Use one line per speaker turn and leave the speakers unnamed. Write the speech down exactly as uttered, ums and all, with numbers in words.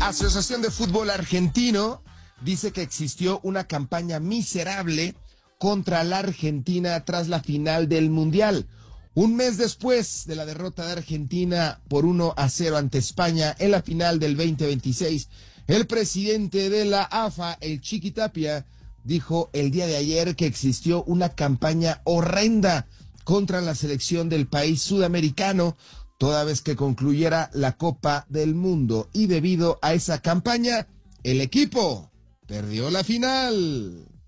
Asociación de Fútbol Argentino dice que existió una campaña miserable contra la Argentina tras la final del Mundial. Un mes después de la derrota de Argentina por uno a cero ante España en la final del veinte veintiséis, el presidente de la A F A, el Chiqui Tapia, dijo el día de ayer que existió una campaña horrenda contra la selección del país sudamericano, toda vez que concluyera la Copa del Mundo. Y debido a esa campaña, el equipo perdió la final.